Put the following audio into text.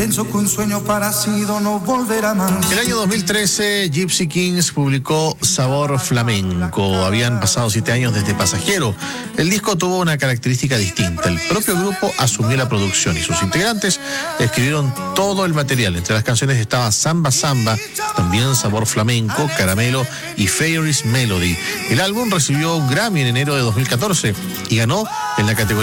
Pienso que un sueño parecido no volverá más. El año 2013, Gypsy Kings publicó Sabor Flamenco. Habían pasado 7 años desde Pasajero. El disco tuvo una característica distinta. El propio grupo asumió la producción y sus integrantes escribieron todo el material. Entre las canciones estaba Samba Samba, también Sabor Flamenco, Caramelo y Fairy's Melody. El álbum recibió un Grammy en enero de 2014 y ganó en la categoría